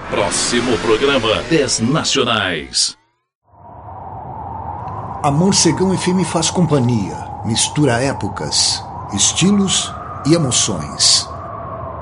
Próximo programa: 10 Nacionais. A Morcegão FM faz companhia, mistura épocas, estilos e emoções.